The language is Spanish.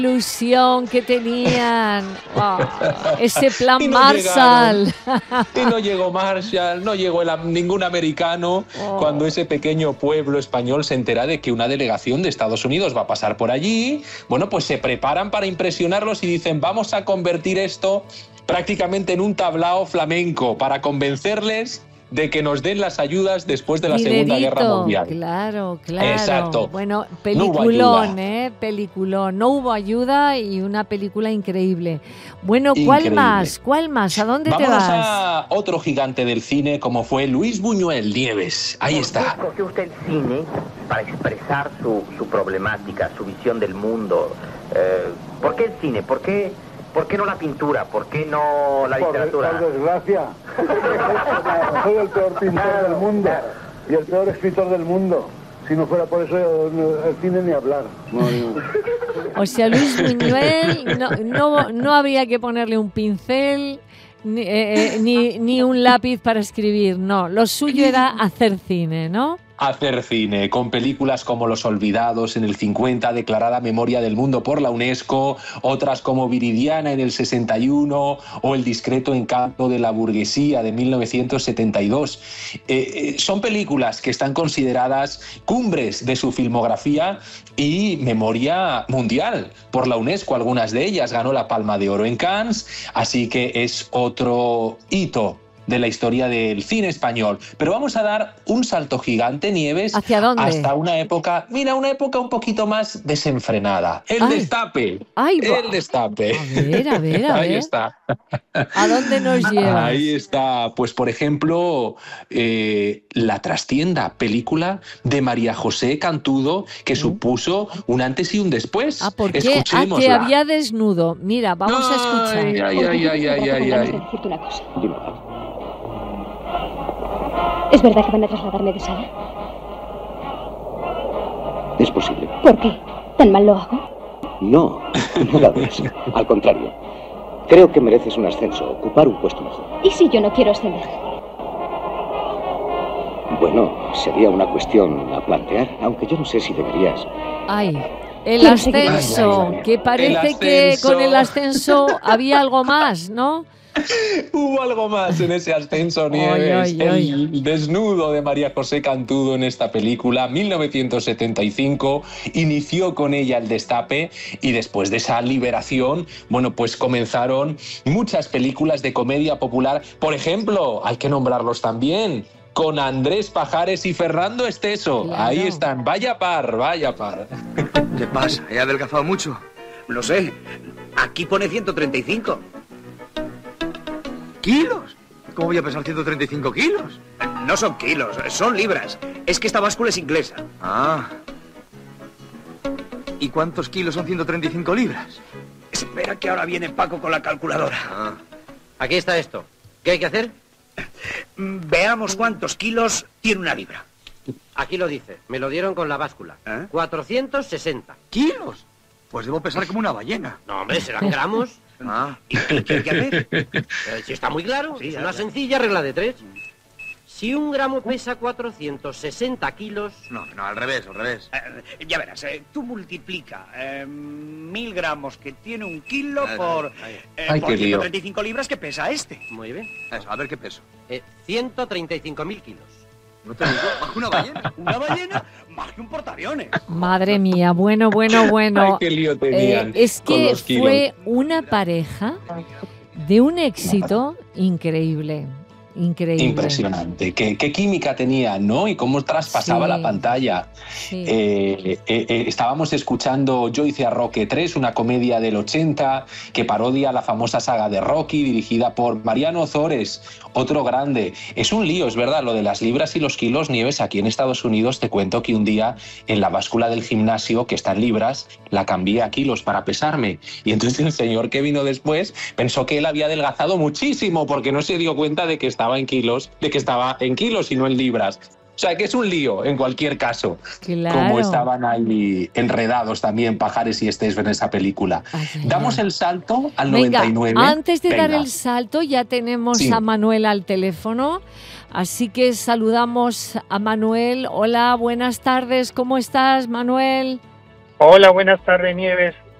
ilusión que tenían. ¡Wow! Ese plan Y no Marshall. Y no llegó Marshall, no llegó ningún americano. Cuando ese pequeño pueblo español se entera de que una delegación de Estados Unidos va a pasar por allí, bueno, pues se preparan para impresionarlos y dicen, vamos a convertir esto prácticamente en un tablao flamenco para convencerles de que nos den las ayudas después de la Segunda Guerra Mundial. Claro. Exacto. Bueno, No peliculón, hubo pelicululón. No hubo ayuda y una película increíble. Bueno, ¿cuál Increíble. más? ¿Cuál más? ¿A dónde te Vámonos vas? a otro gigante del cine como fue Luis Buñuel, Nieves. Ahí está. ¿Por qué usted el cine para expresar su problemática, su visión del mundo? ¿Por qué el cine? ¿Por qué no la pintura? ¿Por qué no la literatura? Por desgracia. Soy el peor pintor del mundo y el peor escritor del mundo. Si no fuera por eso, el cine ni hablar. O sea, Luis Buñuel no habría que ponerle un pincel ni un lápiz para escribir, no. Lo suyo era hacer cine, ¿no? Hacer cine, con películas como Los Olvidados en el 50, declarada Memoria del Mundo por la UNESCO, otras como Viridiana en el 61 o El discreto encanto de la burguesía de 1972. Son películas que están consideradas cumbres de su filmografía y memoria mundial por la UNESCO. Algunas de ellas ganó la Palma de Oro en Cannes, así que es otro hito de la historia del cine español. Pero vamos a dar un salto gigante, Nieves. ¿Hacia dónde? Hasta una época, una época un poquito más desenfrenada. El Destape. El Destape. A ver. Ahí está. ¿A dónde nos llevas? Ahí está. Pues, por ejemplo, La trastienda, película de María José Cantudo, que supuso un antes y un después. ¿Por qué? Escuchémosla. Que había desnudo. Mira, vamos a escuchar. Decirte una cosa. ¿Es verdad que van a trasladarme de sala? Es posible. ¿Por qué? ¿Tan mal lo hago? No, nada de eso. Al contrario. Creo que mereces un ascenso, ocupar un puesto mejor. ¿Y si yo no quiero ascender? Bueno, sería una cuestión a plantear, aunque yo no sé si deberías. El ascenso, que parece que con el ascenso había algo más, ¿no? Hubo algo más en ese ascenso, Nieves. El desnudo de María José Cantudo en esta película, 1975, inició con ella el Destape y después de esa liberación, bueno, pues comenzaron muchas películas de comedia popular. Por ejemplo, hay que nombrarlos también, con Andrés Pajares y Fernando Esteso. Claro. Ahí están, vaya par. ¿Qué pasa? ¿He adelgazado mucho? No sé, aquí pone 135. ¿Kilos? ¿Cómo voy a pesar 135 kilos? No son kilos, son libras. Es que esta báscula es inglesa. Ah. ¿Y cuántos kilos son 135 libras? Espera que ahora viene Paco con la calculadora. Ah. Aquí está esto. ¿Qué hay que hacer? Veamos cuántos kilos tiene una libra. Aquí lo dice. Me lo dieron con la báscula. 460. ¿Kilos? Pues debo pesar como una ballena. No, hombre, serán gramos. ¿Y qué hay que hacer? Si está muy claro, sí, es una sencilla regla de 3. Si un gramo pesa 460 kilos... No, al revés. Ya verás, tú multiplica 1000 gramos que tiene un kilo por 135 libras que pesa este. Muy bien. Eso, a ver qué peso. 135.000 kilos. ¿No te digo? ¿Una ballena? ¿Una ballena? Más que un portaaviones. Madre mía, bueno. Ay, qué lío tenían es con que los kilos. fue una pareja de un éxito increíble. Impresionante. Qué química tenía, ¿no? Y cómo traspasaba la pantalla. Sí. Estábamos escuchando Yo hice a Rocky 3, una comedia del 80 que parodia la famosa saga de Rocky, dirigida por Mariano Ozores, otro grande. Es un lío, es verdad, lo de las libras y los kilos, Nieves. Aquí en Estados Unidos te cuento que un día en la báscula del gimnasio, que está en libras, la cambié a kilos para pesarme. Y entonces el señor que vino después pensó que él había adelgazado muchísimo porque no se dio cuenta de que estaba en kilos y no en libras. O sea, que es un lío en cualquier caso. Claro. Como estaban ahí enredados también Pajares y Esteso en esa película. Damos el salto al 99. Antes de dar el salto ya tenemos a Manuel al teléfono. Así que saludamos a Manuel. Hola, buenas tardes. ¿Cómo estás, Manuel? Hola, buenas tardes, Nieves.